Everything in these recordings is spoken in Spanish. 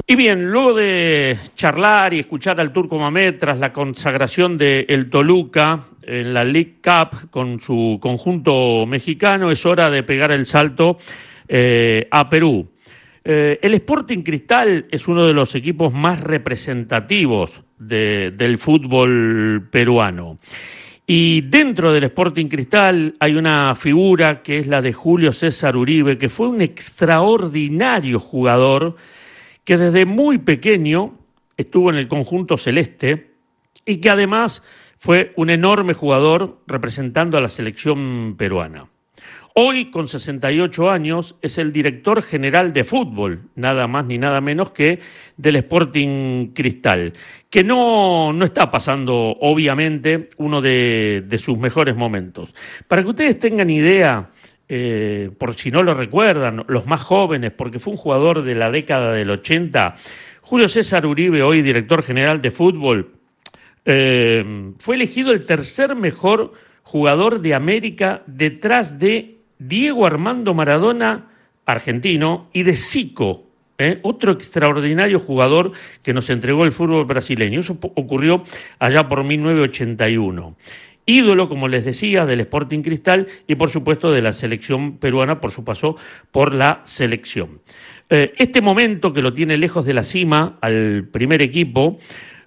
Y bien, luego de charlar y escuchar al Turco Mamet tras la consagración de el Toluca en la League Cup con su conjunto mexicano, es hora de pegar el salto a Perú. El Sporting Cristal es uno de los equipos más representativos del fútbol peruano. Y dentro del Sporting Cristal hay una figura que es la de Julio César Uribe, que fue un extraordinario jugador que desde muy pequeño estuvo en el conjunto celeste y que además fue un enorme jugador representando a la selección peruana. Hoy, con 68 años, es el director general de fútbol, nada más ni nada menos que del Sporting Cristal, que no está pasando, obviamente, uno de sus mejores momentos. Para que ustedes tengan idea, por si no lo recuerdan, los más jóvenes, porque fue un jugador de la década del 80, Julio César Uribe, hoy director general de fútbol, fue elegido el tercer mejor jugador de América detrás de Diego Armando Maradona, argentino, y de Zico, otro extraordinario jugador que nos entregó el fútbol brasileño. Eso ocurrió allá por 1981. Ídolo, como les decía, del Sporting Cristal y, por supuesto, de la selección peruana por su paso por la selección. Este momento que lo tiene lejos de la cima al primer equipo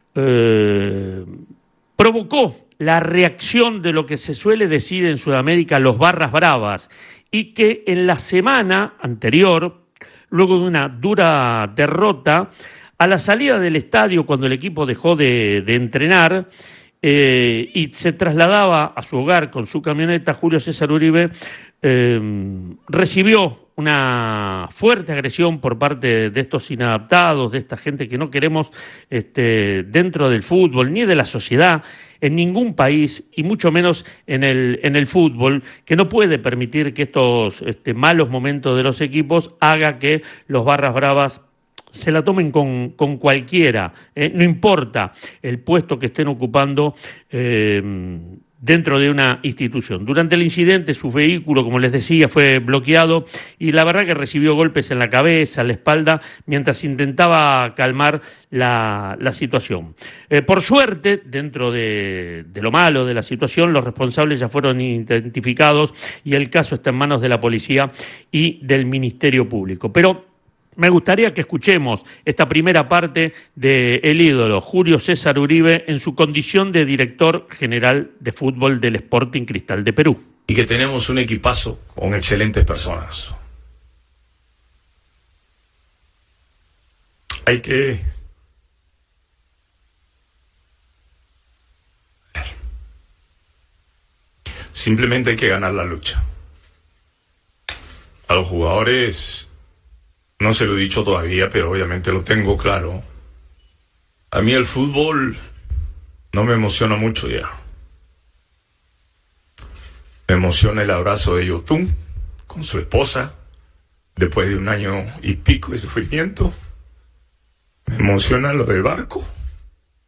provocó la reacción de lo que se suele decir en Sudamérica los barras bravas y que en la semana anterior, luego de una dura derrota, a la salida del estadio cuando el equipo dejó de entrenar, y se trasladaba a su hogar con su camioneta, Julio César Uribe recibió una fuerte agresión por parte de estos inadaptados, de esta gente que no queremos dentro del fútbol, ni de la sociedad, en ningún país, y mucho menos en el fútbol, que no puede permitir que estos malos momentos de los equipos haga que los barras bravas se la tomen con cualquiera, no importa el puesto que estén ocupando dentro de una institución. Durante el incidente su vehículo, como les decía, fue bloqueado y la verdad que recibió golpes en la cabeza, en la espalda, mientras intentaba calmar la situación. Por suerte, dentro de lo malo de la situación, los responsables ya fueron identificados y el caso está en manos de la policía y del Ministerio Público. Pero me gustaría que escuchemos esta primera parte del ídolo Julio César Uribe en su condición de director general de fútbol del Sporting Cristal de Perú. Y que tenemos un equipazo con excelentes personas. Simplemente hay que ganar la lucha. A los jugadores no se lo he dicho todavía, pero obviamente lo tengo claro. A mí el fútbol no me emociona mucho ya. Me emociona el abrazo de Yotun con su esposa después de 1 año y pico de sufrimiento. Me emociona lo de Barco.